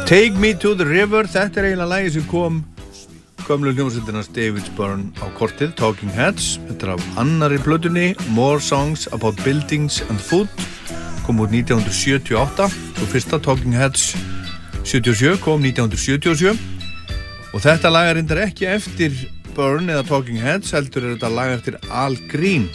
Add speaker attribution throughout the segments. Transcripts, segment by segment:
Speaker 1: Take Me to the River, þetta eiginlega lagi sem kom gömlu hljómsveitarnar David Byrne á kortið, Talking Heads. Þetta af annarri plötunni, More Songs About Buildings and Food, kom út 1978 og fyrsta Talking Heads 77 kom 1977 og þetta lag reyndar ekki eftir Byrne eða Talking Heads, heldur þetta lag eftir Al Green.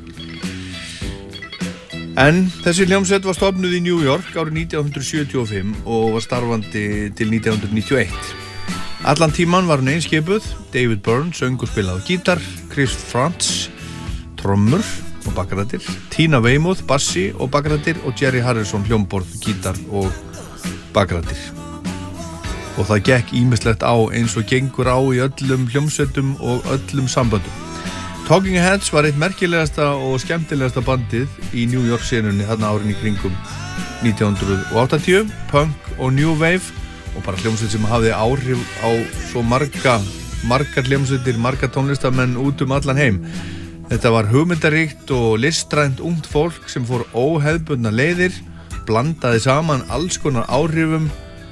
Speaker 1: En þessi hljómsveit var stofnuð í New York árið 1975 og var starfandi til 1991. Allan tíman var hún einskipuð, David Byrne söng og spilaði á gítar, Chris Frantz trommur og bakrættir, Tina Weymouth bassi og bakrættir og Jerry Harrison hljómborð, gítar og bakrættir. Og það gekk ýmislegt á eins og gengur á í öllum hljómsveitum og öllum samböndum. Talking Heads var eitt merkilegasta og skemmtilegasta bandið í New York senunni þarna árin í kringum 1980, punk og new wave og bara hljómsveit sem hafði áhrif á svo margar hljómsveitir, margar tónlistamenn út allan heim. Þetta var hugmyndaríkt og listrænt ungt fólk sem fór óhefðbundna leiðir, blandaði saman alls konar áhrifum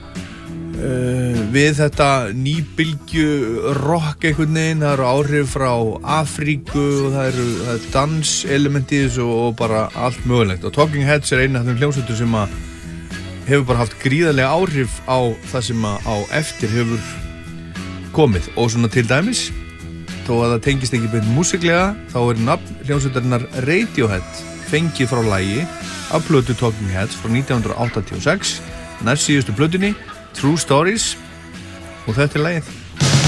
Speaker 1: við þetta nýbylgju rock einhvern veginn. Það eru áhrif frá Afríku og það er danselement í þessu og bara allt mögulegt. Og Talking Heads eina af þeim hljómsveitum sem hefur bara haft gríðarlega áhrif á það sem á eftir hefur komið. Og svona til dæmis, þó að það tengist ekki beint músiklega, þá nafn hljómsveitarinnar Radiohead fengið frá lagi af plötu Talking Heads frá 1986, næst síðustu plötunni True Stories og þetta lagið.